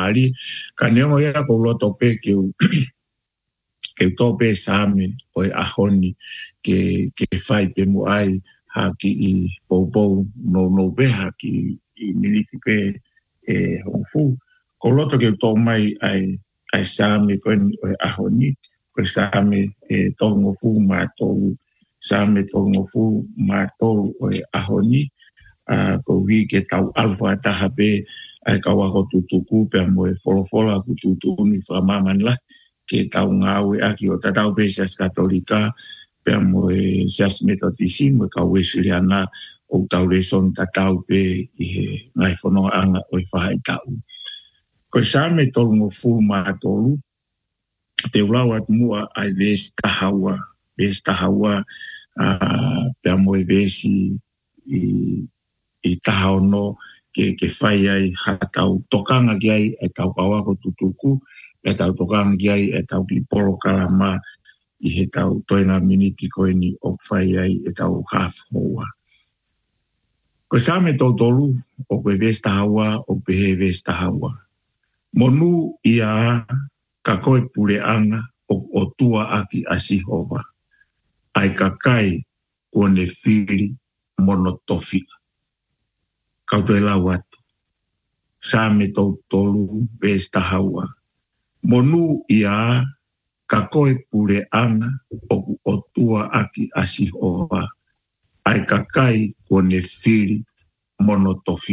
mali ka neongo ia ko loto pe ke tope same o ahoni ke fai pe mo ai ha ki I popo no be ha ki I miliki pe honfu ko loto ke to mai ai same ko ahoni ko same tongo fu ma to same tongo fu ma to o ahoni ko wi ke tau alfa ta habe ai ka wa ko tutuku pe mo folofola ku tutu ni fa maman la ke tau ngawe aki o tatau Besias Katolika pe mo sias metodismo ka wesiliana o tau leson tatau pe ngai fono anga o fa tau ko same tongo fu ma tolu te ulawat mua ai vestahawa pe mo vesi I tahono ke whai ai hatau tokanga ki ai e tau kawako tutuku e tau tokanga ki ai e tau ki polo kalama I he tau toina miniti koe ni o whai ai e tau half hoa. Ko same tau tolu o koe vestahawa o pehe vestahawa. Monu ia ka koe pureanga o tua aki asihova. Ai kakai kone fili monotofi. Kau toi lawatu. Same tau tolu vestahawa. Monu ia ka koe pureanga o tua aki asihova. Ai kakai kone fili monotofi.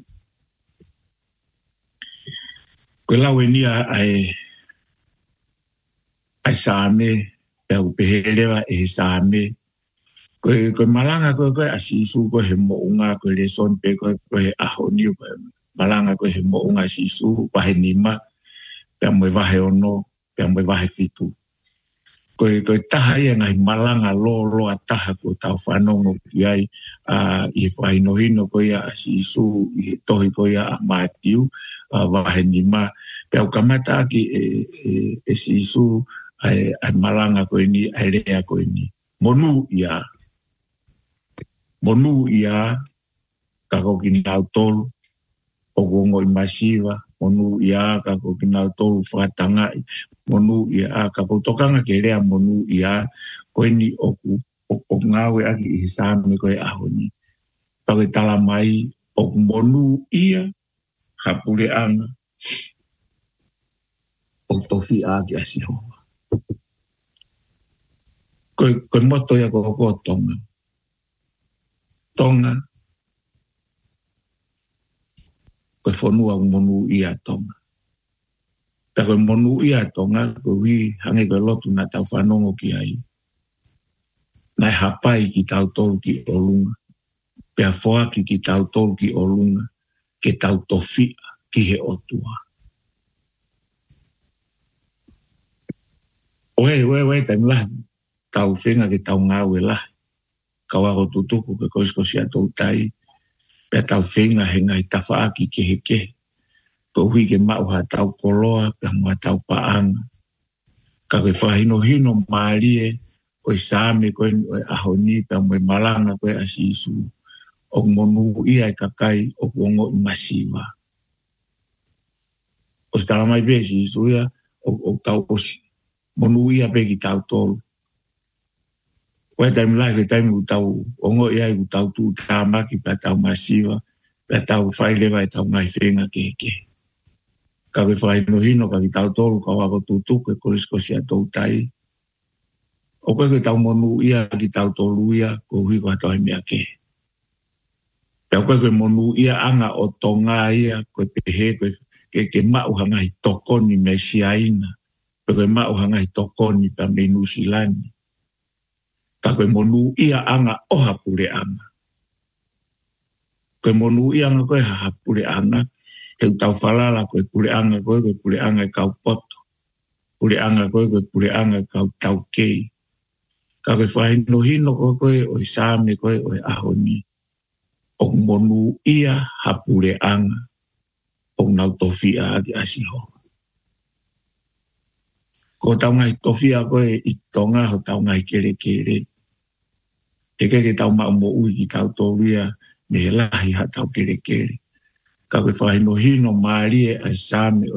Koe lawe nia ai same au pehelewa same koe malanga koe asisu koe he mounga koe leson pe koe ahoni koe malanga koe he mounga asisu wahe nima pe moe wahe ono pe moe wahe fitu koe taha ia ngai malanga lo ataha koe tau whanongo ki ai I whainohino koe ia asisu I tohi koe ia matiu wahe nima pe au kamata aki sisu ai malanga koe ni ai rea koe ni monu ia kako kinau tolu o gongo I masiva monu ia kako kinau tolu whatangai monu ia kako tokanga ke rea monu ia koe ni o ngawe aki I same koe ahoni pawe talamai o monu ia hapule anga o tofi aki asihova koe moto ia koko tonga koe whanua monu ia tonga ta koe monu ia tonga koe wi hange koe lotu na tau whanongo ki ai nai hapai ki tau tolu ki olunga pea whoaki ki tau tolu ki olunga ke tau tofi ki he otua oe taimlah tau whenga ke tau ngawe lah kawako tutuku ke koisko sia tau tai pe tau whenga he ngai tawhaaki ke heke ko hui ke mau ha tau koloa pe mua tau paanga ka ke whahino maalie koe same koe ahoni pe mue malanga koe asisu o monu ia kakai o kongo I masiva o stalamai pe asisu ia o tau osi monu ia pe ki tau tolu Koe taim lai, koe taim utau, ongo ia utau tu tamaki pa tau masiva, pa tau whailewa tau ngai whenga keke. Ka koe whainohino ka ki tau tolu ka wako tutu, koe korisko sia tau tai. O koe tau monu ia ki tau tolu ia, ko hui koe tau mea ke. Pea koe monu ia anga o tonga ia, koe pehe, koe ke mau hangai tokoni me siaina, koe mau hangai tokoni pa me nusilani. Ka koe monu ia anga o hapure anga. Koe monu ia anga koe hapure anga, heu tau whalala koe pure anga koe pure anga kau poto. Pure anga koe pure anga kau tau kei. Ka koe whahinohino koe o same koe o ahoni. O monu ia hapure anga, o nau tofia agi asiho. Ko tau ngai tofia koe I tonga ho tau ngai kere. Eke ke tau mau mo ui ki tau tōria me he lahi ha tau kere. Ka koe whahinohino maarie ai same